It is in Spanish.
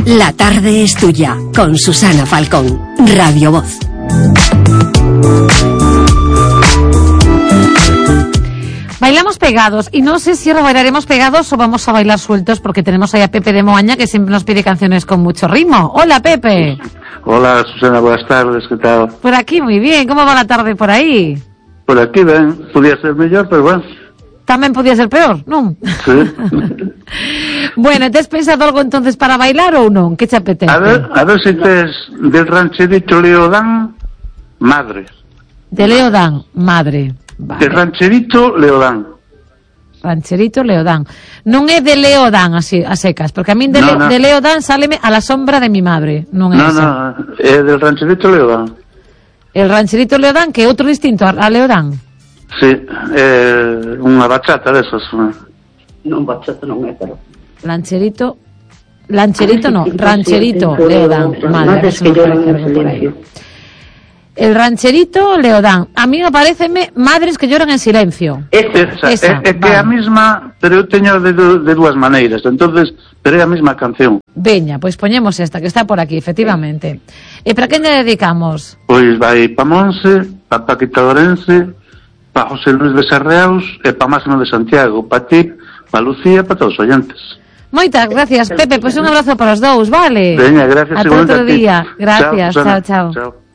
La tarde es tuya, con Susana Falcón, Radio Voz. Bailamos pegados, y no sé si ahora bailaremos pegados o vamos a bailar sueltos, porque tenemos ahí a Pepe de Moaña, que siempre nos pide canciones con mucho ritmo. Hola, Pepe. Hola, Susana, buenas tardes, ¿qué tal? Por aquí muy bien, ¿cómo va la tarde por aí? Por aquí, ben, podía ser mellor, pero bueno. Tamén podía ser peor, non? Sí. Bueno, tes pensado algo entonces para bailar ou non? Que che apetece? A ver si tes del rancherito Leodán, Madre. De Leodán, Madre. Vale. Del rancherito Leodán. Rancherito Leodán. Non é de Leodán así, a secas, porque a min de Leodán sáleme A la sombra de mi madre. Non é ese. No, é del rancherito Leodán. El rancherito Leodán, que é outro distinto a Leodán. Sí, unha bachata desas. Non, bachata non é, pero... Rancherito no, rancherito Leodán. Madres que lloran en silencio. El rancherito Leodán. A mí me pareceme Madres que lloran en silencio. Esa. É que é a mesma, pero eu teño de dúas maneiras, entonces, pero é a mesma canción. Veña, pois poñemos esta, que está por aquí, efectivamente. E para quen lle dedicamos? Pois vai pa Monse, pa Paquita Lorense, pa José Luis de Sarreaus e pa Máximo de Santiago, pa ti, pa Lucía, pa todos os oyentes. Moitas gracias, Pepe, pois un abrazo para os dous, vale? Veña, gracias. Ata outro día. Gracias, chao. chao.